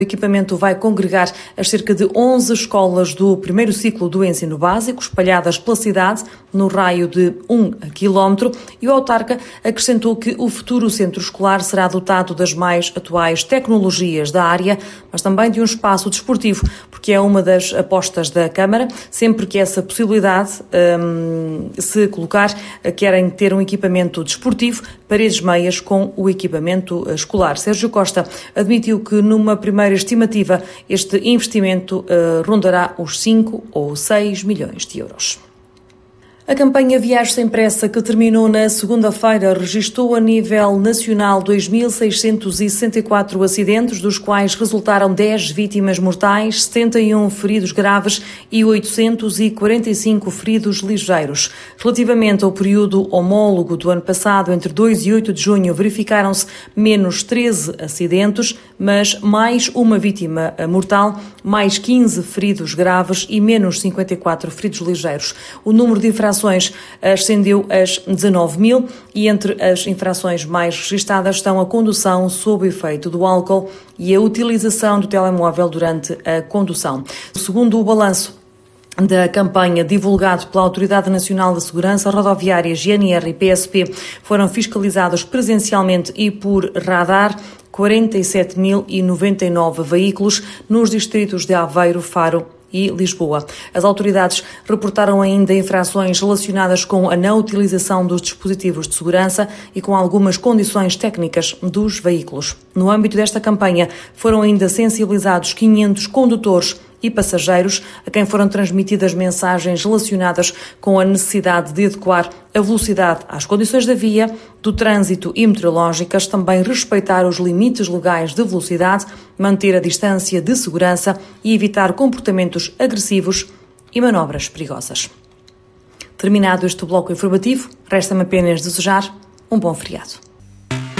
O equipamento vai congregar as cerca de 11 escolas do primeiro ciclo do ensino básico, espalhadas pela cidade, no raio de 1 km, e o autarca acrescentou que o futuro centro escolar será dotado das mais atuais tecnologias da área, mas também de um espaço desportivo, porque é uma das apostas da Câmara. Sempre que essa possibilidade se colocar, querem ter um equipamento desportivo, paredes meias com o equipamento escolar. Sérgio Costa admitiu que numa primeira estimativa este investimento rondará os 5 ou 6 milhões de euros. A campanha Viagem Sem Pressa, que terminou na segunda-feira, registrou a nível nacional 2.664 acidentes, dos quais resultaram 10 vítimas mortais, 71 feridos graves e 845 feridos ligeiros. Relativamente ao período homólogo do ano passado, entre 2 e 8 de junho, verificaram-se menos 13 acidentes, mas mais uma vítima mortal, mais 15 feridos graves e menos 54 feridos ligeiros. O número de infrações ascendeu às 19.000 e entre as infrações mais registadas estão a condução sob efeito do álcool e a utilização do telemóvel durante a condução. Segundo o balanço da campanha divulgado pela Autoridade Nacional de Segurança, rodoviárias, GNR e PSP foram fiscalizados presencialmente e por radar 47.099 veículos nos distritos de Aveiro, Faro e Lisboa. As autoridades reportaram ainda infrações relacionadas com a não utilização dos dispositivos de segurança e com algumas condições técnicas dos veículos. No âmbito desta campanha, foram ainda sensibilizados 500 condutores e passageiros a quem foram transmitidas mensagens relacionadas com a necessidade de adequar a velocidade às condições da via, do trânsito e meteorológicas, também respeitar os limites legais de velocidade, manter a distância de segurança e evitar comportamentos agressivos e manobras perigosas. Terminado este bloco informativo, resta-me apenas desejar um bom feriado.